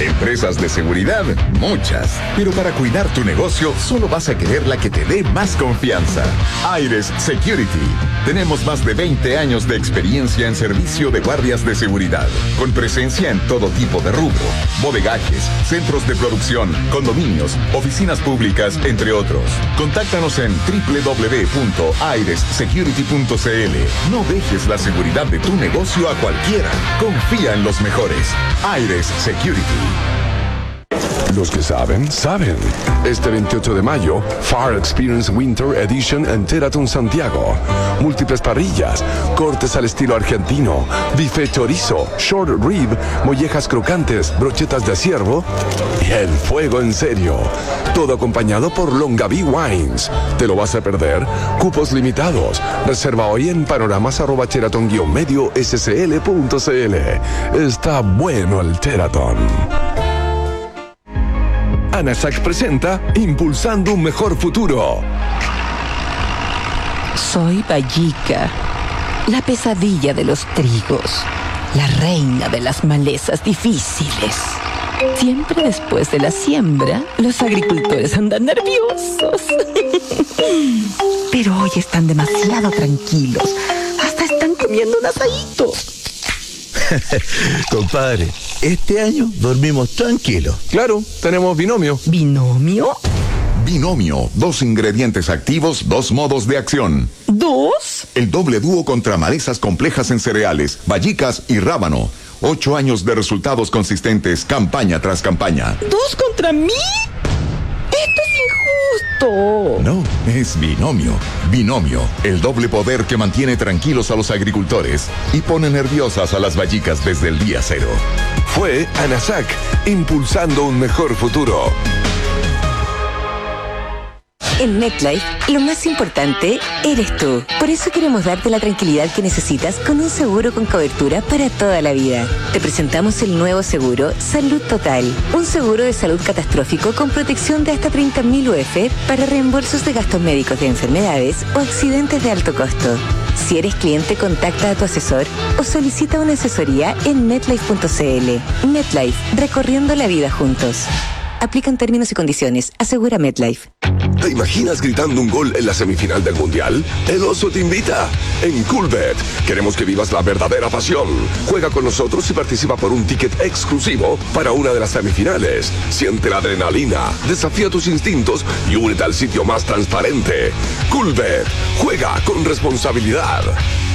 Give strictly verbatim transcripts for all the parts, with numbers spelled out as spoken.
Empresas de seguridad, muchas. Pero para cuidar tu negocio, solo vas a querer la que te dé más confianza. Aires Security. Tenemos más de veinte años de experiencia en servicio de guardias de seguridad, con presencia en todo tipo de rubro, bodegajes, centros de producción, condominios, oficinas públicas, entre otros. Contáctanos en doble u doble u doble u punto aires security punto c l. No dejes la seguridad de tu negocio a cualquiera. Confía en los mejores. Aires Security. Los que saben, saben. Este veintiocho de mayo, Far Experience Winter Edition en Sheraton Santiago. Múltiples parrillas, cortes al estilo argentino, bife chorizo, short rib, mollejas crocantes, brochetas de ciervo y el fuego en serio. Todo acompañado por Longaví Wines. ¿Te lo vas a perder? Cupos limitados. Reserva hoy en panoramas arroba sheraton guion medio scl punto cl. Está bueno el Sheraton. ANASAC presenta Impulsando un Mejor Futuro. Soy Vallica, la pesadilla de los trigos, la reina de las malezas difíciles. Siempre después de la siembra, los agricultores andan nerviosos. Pero hoy están demasiado tranquilos. Hasta están comiendo un asadito. Compadre, este año dormimos tranquilos. Claro, tenemos binomio. ¿Binomio? Binomio, dos ingredientes activos, dos modos de acción. ¿Dos? El doble dúo contra malezas complejas en cereales, vallicas y rábano. Ocho años de resultados consistentes, campaña tras campaña. ¿Dos contra mí? ¡Esto es injusto! No, es binomio. Binomio, el doble poder que mantiene tranquilos a los agricultores y pone nerviosas a las vallicas desde el día cero. Fue ANASAC, impulsando un mejor futuro. En MetLife, lo más importante eres tú. Por eso queremos darte la tranquilidad que necesitas con un seguro con cobertura para toda la vida. Te presentamos el nuevo seguro Salud Total. Un seguro de salud catastrófico con protección de hasta treinta mil U F para reembolsos de gastos médicos de enfermedades o accidentes de alto costo. Si eres cliente, contacta a tu asesor o solicita una asesoría en metlife punto cl. MetLife, recorriendo la vida juntos. Aplican términos y condiciones. Asegura MetLife. ¿Te imaginas gritando un gol en la semifinal del Mundial? El Oso te invita. En Coolbet queremos que vivas la verdadera pasión. Juega con nosotros y participa por un ticket exclusivo para una de las semifinales. Siente la adrenalina, desafía tus instintos y únete al sitio más transparente. Coolbet. Juega con responsabilidad.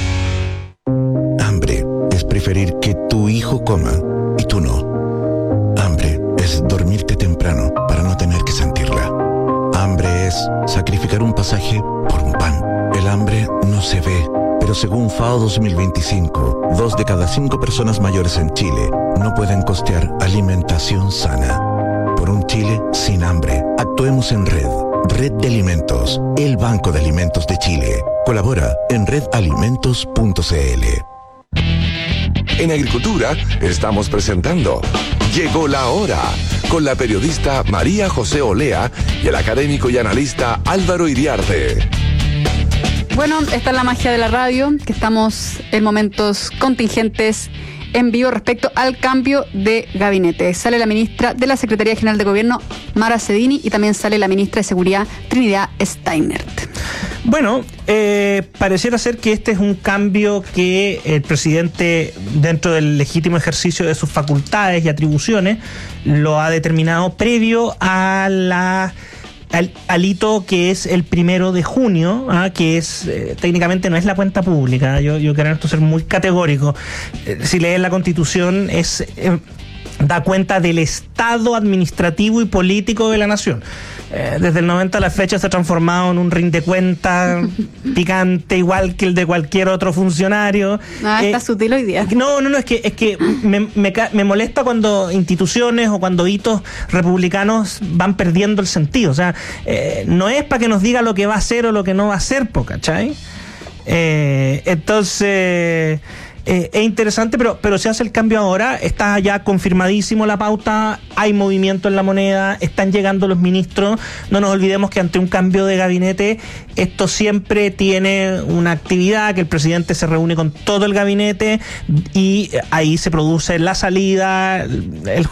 Hambre es preferir que tu hijo coma y tú no. Hambre es dormirte temprano para no tener que sentirla. Hambre es sacrificar un pasaje por un pan. El hambre no se ve, pero según FAO dos mil veinticinco, dos de cada cinco personas mayores en Chile no pueden costear alimentación sana. Por un Chile sin hambre, actuemos en red. Red de Alimentos, el Banco de Alimentos de Chile. Colabora en red alimentos punto cl. En Agricultura estamos presentando Llegó la Hora, con la periodista María José Olea y el académico y analista Álvaro Iriarte. Bueno, esta es la magia de la radio, que estamos en momentos contingentes en vivo respecto al cambio de gabinete. Sale la ministra de la Secretaría General de Gobierno, Mara Cedini, y también sale la ministra de Seguridad, Trinidad Steinert. Bueno, eh, pareciera ser que este es un cambio que el presidente, dentro del legítimo ejercicio de sus facultades y atribuciones, lo ha determinado previo a la al, al hito que es el primero de junio, ¿ah? que es eh, técnicamente no es la cuenta pública. Yo, yo quiero esto ser muy categórico. Eh, si lees la Constitución, es eh, da cuenta del estado administrativo y político de la nación. Eh, desde el noventa a la fecha se ha transformado en un rindecuenta picante igual que el de cualquier otro funcionario. Ah, está eh, sutil hoy día. No, no, no, es que es que me, me, me molesta cuando instituciones o cuando hitos republicanos van perdiendo el sentido. O sea, eh, no es para que nos diga lo que va a hacer o lo que no va a hacer, ¿cachai? Eh, entonces... Eh, es interesante, pero, pero se hace el cambio ahora, está ya confirmadísimo la pauta, hay movimiento en la moneda, están llegando los ministros. No nos olvidemos que ante un cambio de gabinete, esto siempre tiene una actividad, que el presidente se reúne con todo el gabinete y ahí se produce la salida, el,